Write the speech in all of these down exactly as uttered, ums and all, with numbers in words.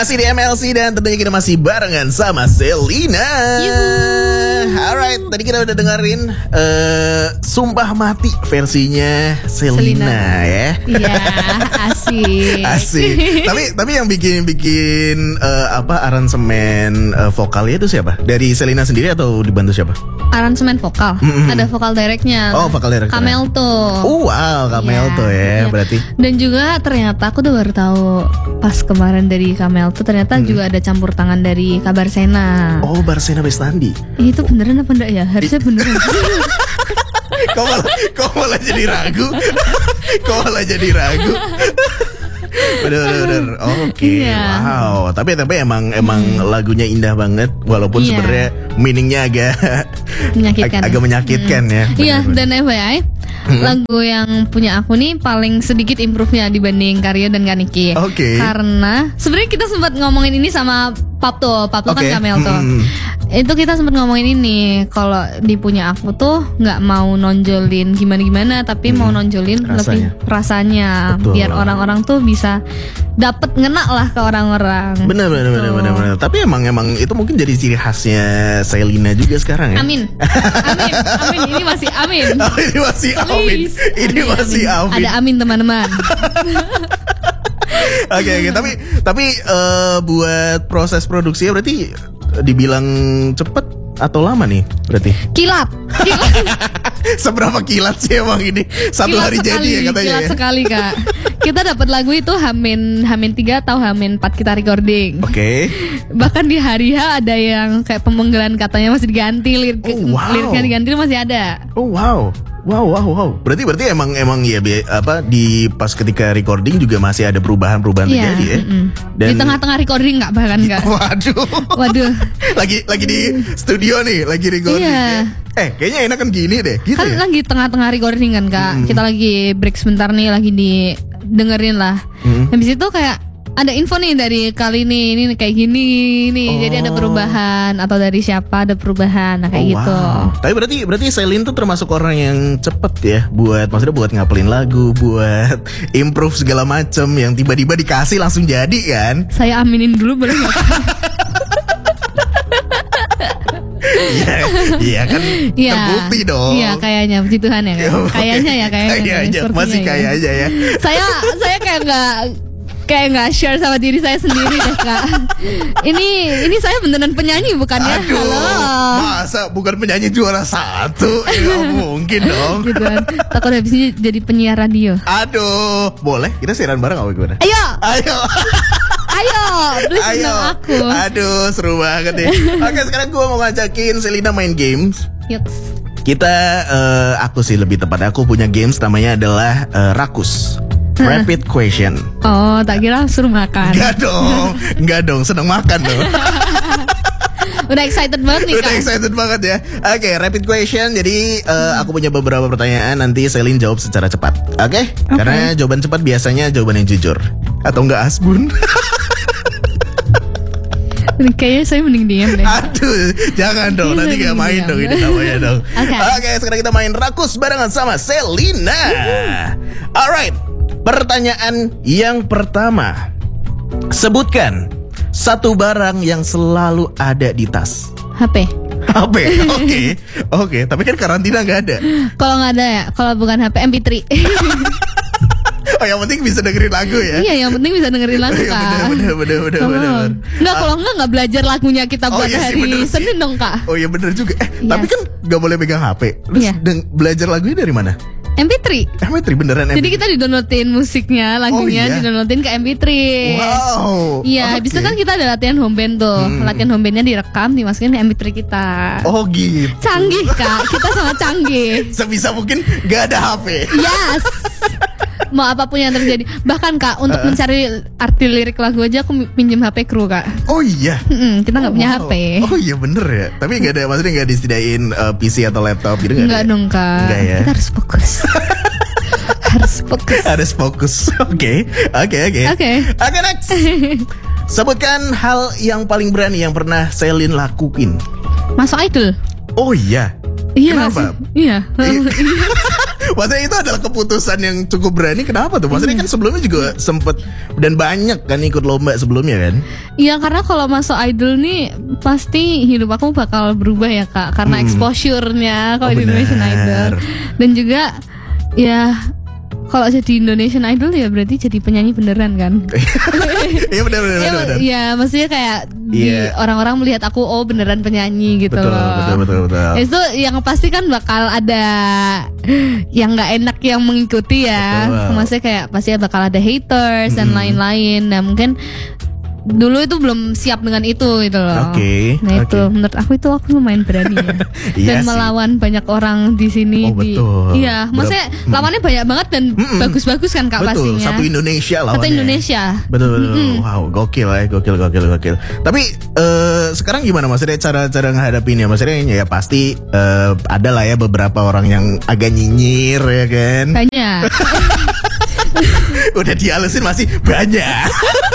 Masih di M L C dan tentunya kita masih barengan sama Selina. Alright, tadi kita udah dengerin uh, Sumpah Mati versinya Selina, Selina. ya. Iya, asik. Asik. tapi tapi yang bikin bikin uh, apa aransemen uh, vokalnya itu siapa? Dari Selina sendiri atau dibantu siapa? Aransemen vokal. Mm-hmm. Ada vokal directnya. Oh, vokal directnya. Kamelto. Oh, wow, Kamelto ya, ya berarti. Dan juga ternyata aku udah baru tahu pas kemarin dari Kamelto ternyata hmm. juga ada campur tangan dari Kabarsena. Oh, Barsena Bestandi. Itu beneran apa enggak ya? Harusnya beneran. Kok malah, kok malah jadi ragu? Kok malah jadi ragu? Bener-bener. Oke, okay. Iya. Wow. Tapi tapi emang emang hmm. lagunya indah banget, walaupun iya. sebenarnya meaningnya agak menyakitkan. Ag- agak menyakitkan hmm. ya. Iya. Dan F Y I, hmm. lagu yang punya aku nih paling sedikit improve-nya dibanding Karyo dan Kaniki. Oke. Okay. Karena sebenarnya kita sempat ngomongin ini sama Papto, Papto okay. kan Kamelto. Hmm. Itu kita sempat ngomongin ini kalau di punya aku tuh nggak mau nonjolin gimana-gimana, tapi hmm. mau nonjolin rasanya. lebih rasanya. Betul. Biar orang-orang tuh bisa dapat ngena lah ke orang-orang. Benar benar benar benar benar. Tapi emang emang itu mungkin jadi ciri khasnya Selina juga sekarang ya. Amin. Amin. Amin. Ini masih amin. Oh, ini masih amin. Ini amin, masih amin. amin. Ada amin teman-teman. Oke okay, okay. Tapi tapi uh, buat proses produksinya berarti dibilang cepet atau lama nih berarti? Kilat. Kilat. Seberapa kilat sih emang ini? Satu kilat hari sekali, jadi ya katanya. Kilat ya? sekali kak. Kita dapat lagu itu Hamin Hamin tiga atau Hamin empat kita recording. Oke. Okay. Bahkan di hari H ada yang kayak pemenggalan katanya masih diganti, lirik, oh, wow. liriknya diganti masih ada. Oh wow. Wow, wow, wow. Berarti berarti emang emang ya apa di pas ketika recording juga masih ada perubahan-perubahan yeah, terjadi ya. Mm-mm. Dan di tengah-tengah recording nggak bahkan nggak. Waduh. Waduh. lagi lagi di studio nih, lagi recording. Yeah. Ya. Eh, kayaknya enak kan gini deh. Gitu kan ya? lagi tengah-tengah recording kan kak. Mm. Kita lagi break sebentar nih, lagi di dengerin lah. Mm. Habis itu kayak ada info nih dari kali ini, ini kayak gini nih. Oh. Jadi ada perubahan atau dari siapa ada perubahan, nah kayak oh, gitu. Wow. Tapi berarti berarti Selin tuh termasuk orang yang cepet ya buat maksudnya buat ngapelin lagu, buat improve segala macem yang tiba-tiba dikasih langsung jadi kan? Saya aminin dulu boleh nggak? Iya, iya kan ya, terbukti dong. Iya, kayaknya puji Tuhan ya kan. Kayaknya ya, kayaknya. Kayaknya masih kayak aja ya. Saya saya kayak nggak kayak nggak share sama diri saya sendiri deh kak. Ini ini saya beneran penyanyi bukan ya? Aduh, halo. Masa bukan penyanyi juara satu? Ya mungkin dong. Gitu kan. Takut habis ini jadi penyiar radio. Aduh, boleh kita siaran bareng apa gimana? Ayo, ayo. Ayo, please Ayo. aku. Aduh, seru banget nih. Oke, sekarang gue mau ngajakin Selina main games. Yuks. Kita, uh, aku sih lebih tepatnya aku punya games namanya adalah uh, Rakus. Rapid question. Oh, tak kira suruh makan. Enggak dong, enggak dong, seneng makan dong. Udah excited banget nih Udah kan? excited banget ya. Oke, okay, rapid question. Jadi uh, aku punya beberapa pertanyaan. Nanti Selin jawab secara cepat. Oke? Okay? Okay. Karena jawaban cepat biasanya jawaban yang jujur. Atau enggak asbun. Kayaknya saya mending diam deh. Aduh, jangan dong. Nanti gak main dong ini namanya dong. Oke, okay. okay, sekarang kita main Rakus barengan sama Selina. Alright. Pertanyaan yang pertama. Sebutkan satu barang yang selalu ada di tas. H P. H P, oke, okay. oke. Okay. Tapi kan karantina nggak ada. Kalau nggak ada ya, kalau bukan H P, M P tiga. Oh, yang penting bisa dengerin lagu ya. Iya, yang penting bisa dengerin lagu kak. Bener, bener, bener, bener, oh. bener. Nggak, kalau nggak nggak belajar lagunya kita buat oh, iya hari sih, Senin dong kak. Oh iya bener juga. Eh, yes. Tapi kan nggak boleh pegang H P. Terus iya. deng- belajar lagunya dari mana? M P tiga. M P tiga beneran M P tiga. Jadi kita di-downloadin musiknya, lagunya oh, iya? di-downloadin ke M P tiga. Wow. Iya, okay. Habis itu kan kita ada latihan home band tuh. Hmm. Latihan home bandnya direkam, dimasukin ke M P tiga kita. Oh gitu. Canggih kak, kita sangat canggih. Sebisa mungkin gak ada H P. Yes. Mau apapun yang terjadi. Bahkan kak, untuk uh. mencari arti lirik lagu aja aku pinjem H P kru kak. Oh iya. Mm-mm, kita nggak oh, punya wow. H P. Oh iya bener ya. Tapi nggak ada, maksudnya nggak disediain uh, P C atau laptop gitu nggak? Nggak dong kak. Nggak ya. Kita harus fokus. harus fokus. Harus fokus. Oke, oke, oke. Oke. Oke next. Sebutkan hal yang paling berani yang pernah Selin lakuin. Masuk idol. Oh iya. Iya. Kenapa? Iya. Maksudnya itu adalah keputusan yang cukup berani. Kenapa tuh? Maksudnya kan sebelumnya juga sempet dan banyak kan ikut lomba sebelumnya kan? Iya, karena kalau masuk idol nih pasti hidup aku bakal berubah ya Kak, karena hmm. exposure-nya kalau oh, di Indonesian Idol. Dan juga ya kalau jadi Indonesian Idol ya berarti jadi penyanyi beneran kan? Iya benar benar ya, benar. Ya maksudnya kayak di yeah. orang-orang melihat aku oh beneran penyanyi gitu betul, loh. Betul betul betul. Ya, itu yang pasti kan bakal ada yang nggak enak yang mengikuti ya. Betul. Maksudnya kayak pasti bakal ada haters hmm. dan lain-lain. Nah mungkin dulu itu belum siap dengan itu gitu loh. Oke. Okay, nah okay. itu menurut aku itu aku lumayan berani ya. Iya dan sih. Melawan banyak orang di sini. Oh, di, betul. Iya, maksudnya mm. lawannya banyak banget dan mm-mm. bagus-bagus kan Kak betul, pastinya. Satu Indonesia lawannya. Satu Indonesia. Betul betul. Mm-hmm. Wow, gokil ya, gokil gokil gokil. Tapi uh, sekarang gimana maksudnya cara-cara menghadapinya? Maksudnya ya pasti uh, ada lah ya beberapa orang yang agak nyinyir ya kan. Banyak. Udah dihalusin masih banyak.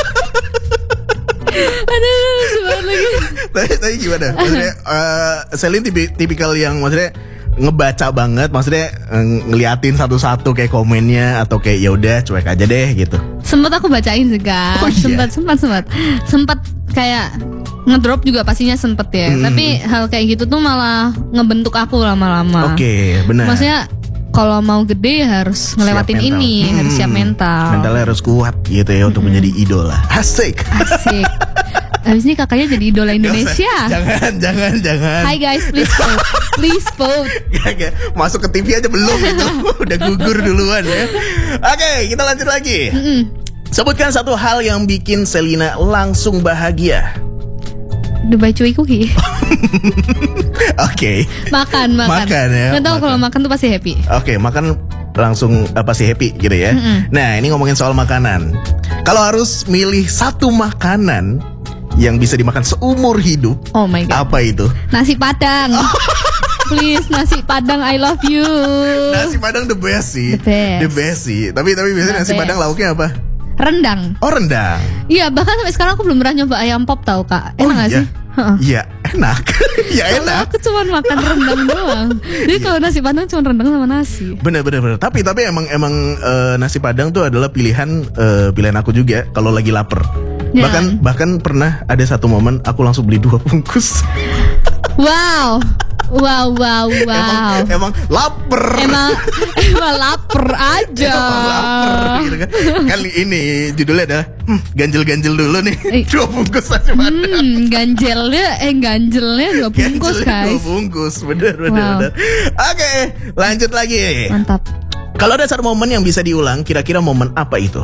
Aduh, sebentar lagi. Tapi, tapi gimana? Maksudnya, uh, Selin tipi, tipikal yang maksudnya ngebaca banget, maksudnya ng- ngeliatin satu-satu kayak komennya atau kayak ya udah cuek aja deh gitu. Sempat aku bacain juga. Oh, iya? Sempat, sempat, sempat, sempat kayak ngedrop juga pastinya sempet ya. Hmm. Tapi hal kayak gitu tuh malah ngebentuk aku lama-lama. Oke, okay, benar. Maksudnya kalau mau gede harus ngelewatin ini, hmm. harus siap mental. Mentalnya harus kuat gitu ya hmm. untuk menjadi idola. Asik. Asik. Habis ini kakaknya jadi idola Indonesia. Jangan, jangan, jangan. Hai guys, please vote. Please vote. Masuk ke T V aja belum itu. Udah gugur duluan ya. Oke, kita lanjut lagi. Mm-mm. Sebutkan satu hal yang bikin Selina langsung bahagia. Dubai cuy cookie. Oke. Okay. Makan, makan. Makan ya. Nggak tahu kalau makan tuh pasti happy. Oke, okay, makan langsung uh, pasti happy gitu ya. Mm-mm. Nah, ini ngomongin soal makanan. Kalau harus milih satu makanan yang bisa dimakan seumur hidup, oh my god, apa itu? Nasi Padang. Please, nasi Padang, I love you. Nasi Padang the best sih. The best. The best sih. Tapi tapi biasanya nasi best. Padang lauknya apa? Rendang. Oh, rendang. Iya, bahkan sampai sekarang aku belum pernah nyoba ayam pop tau Kak. Enak oh, gak iya? sih? Iya, enak. Ya enak. Aku cuma makan rendang doang. Jadi kalau nasi Padang cuma rendang sama nasi. Bener bener bener. Tapi tapi emang emang uh, nasi Padang tuh adalah pilihan uh, pilihan aku juga kalau lagi lapar. Ya. Bahkan bahkan pernah ada satu momen aku langsung beli dua bungkus. Wow. Wow, wow, wow. Emang, emang lapar. Emang, emang lapar aja. Emang lapar, gitu kan. Kali ini judulnya adalah hmm, ganjel-ganjel dulu nih. Dua bungkus aja. Hmm, ganjelnya, eh ganjelnya dua bungkus ganjelnya guys. Dua bungkus, bener, bener, wow. bener. Oke, lanjut lagi. Mantap. Kalau ada satu momen yang bisa diulang, kira-kira momen apa itu?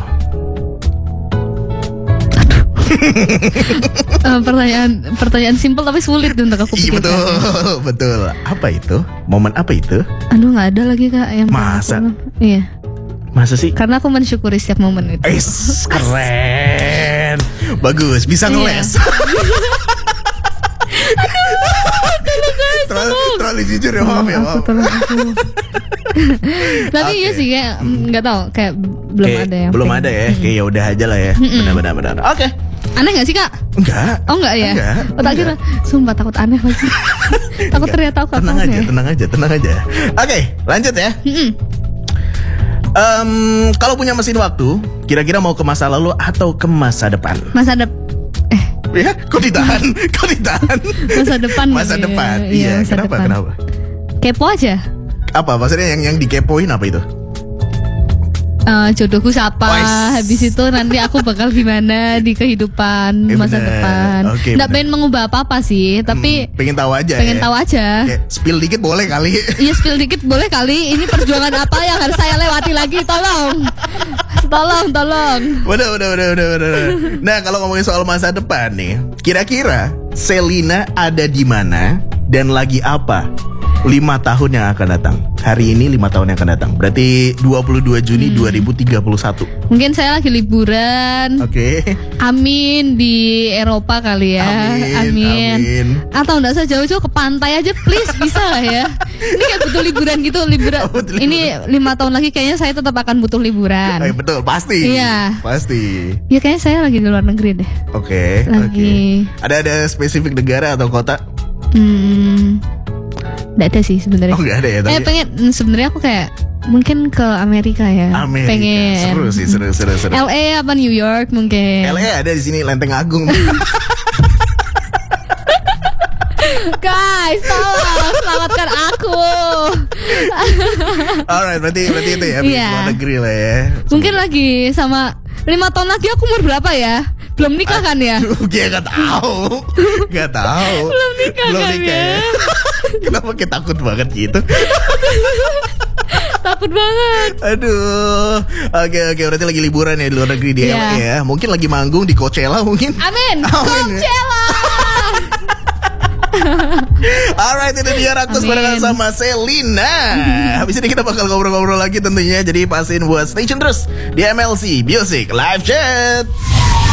uh, pertanyaan pertanyaan simpel tapi sulit untuk aku pikirkan. Iya betul, betul. Apa itu? Momen apa itu? Aduh nggak ada lagi Kak yang masa? Aku, iya. Masa sih? Karena aku mensyukuri setiap momen itu. Is, keren. Bagus, bisa ngeles. terlalu, terlalu jujur ya, maaf ya, maaf. Tapi okay. iya sih kayak nggak tahu kayak belum kayak ada yang belum pengen. Ada ya, kayak ya udah aja lah ya. Benar-benar benar. Oke. Okay. Aneh gak sih Kak? Enggak. Oh enggak ya? Enggak. Oh tak kira, sumpah takut aneh lagi. Takut ternyata aku tenang aja, tenang aja, tenang aja. Oke, okay, lanjut ya. Um, kalau punya mesin waktu, kira-kira mau ke masa lalu atau ke masa depan? Masa depan. Eh, ya, kok ditahan? Kok ditahan? Masa depan. Masa gitu depan. Ya. Iya, iya masa kenapa? Depan. Kenapa? Kepo aja. Apa maksudnya yang yang dikepoin apa itu? Uh, jodohku siapa, Weiss. Habis itu nanti aku bakal gimana di kehidupan eh, masa bener. Depan. Okay, nggak pengen mengubah apa-apa sih, tapi hmm, pengen tahu aja. Pengen ya? tahu aja. Kayak spill dikit boleh kali. Iya spill dikit boleh kali. Ini perjuangan apa yang harus saya lewati lagi? Tolong, tolong, tolong. Udah, udah, udah, udah, udah. Nah kalau ngomongin soal masa depan nih, kira-kira Selina ada di mana dan lagi apa? lima tahun yang akan datang. Hari ini lima tahun yang akan datang. Berarti dua puluh dua Juni hmm. dua ribu tiga puluh satu. Mungkin saya lagi liburan. Oke. Okay. Amin di Eropa kali ya. Amin. Amin. Amin. Atau enggak usah jauh-jauh ke pantai aja please, bisa lah ya. Ini kayak butuh liburan gitu, liburan. Oh, liburan. Ini lima tahun lagi kayaknya saya tetap akan butuh liburan. Eh, betul, pasti. Iya. Pasti. Ya kayaknya saya lagi di luar negeri deh. Oke. Okay, lagi. Okay. Ada ada spesifik negara atau kota? Hmm. Nggak ada sih sebenarnya. Oh nggak ada ya. Tapi... Eh pengen sebenarnya aku kayak mungkin ke Amerika ya. Amerika. Pengen. Seru sih, seru, seru, seru. L A apa New York mungkin. L A ada di sini, Lenteng Agung. Guys, tolong selamatkan aku. Alright, berarti berarti itu ya, yeah. luar negeri lah ya. Mungkin lagi sama lima tahun lagi aku umur berapa ya? Belum nikah kan ya? Gue gak tahu, gak tahu. Belum nikah Belum kan nikah ya? ya? Kenapa kita takut banget gitu? Takut banget. Aduh. Oke oke, berarti lagi liburan ya di luar negeri di yeah. L A ya. Mungkin lagi manggung di Coachella mungkin. Amin. Amin. Coachella. Alright, itu dia Rakus barengan sama Selina. Habis ini kita bakal ngobrol-ngobrol lagi tentunya. Jadi pastiin buat stay tune terus di M L C Music Live Chat.